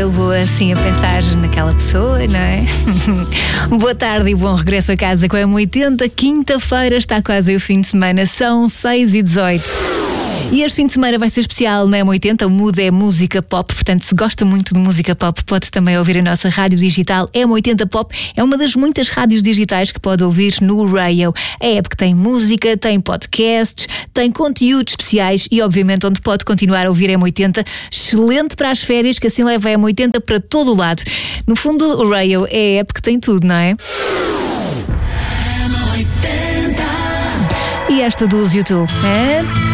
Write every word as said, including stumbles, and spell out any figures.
eu vou assim a pensar naquela pessoa, não é? Boa tarde e bom regresso a casa com a M oitenta. Quinta-feira está quase o fim de semana, são seis e dezoito. E este fim de semana vai ser especial na M oitenta, o mood é música pop, portanto se gosta muito de música pop pode também ouvir a nossa rádio digital M oitenta Pop, é uma das muitas rádios digitais que pode ouvir no Rayo. A app que tem música, tem podcasts, tem conteúdos especiais e obviamente onde pode continuar a ouvir M oitenta, excelente para as férias, que assim leva a M oitenta para todo o lado. No fundo o Rayo é a app que tem tudo, não é? E esta dos YouTube, é?